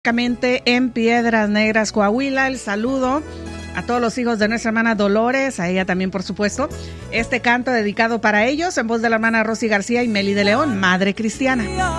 En Piedras Negras, Coahuila. El saludo a todos los hijos de nuestra hermana Dolores, a ella también, por supuesto. Este canto dedicado para ellos, en voz de la hermana Rosy García y Meli de León, Madre Cristiana.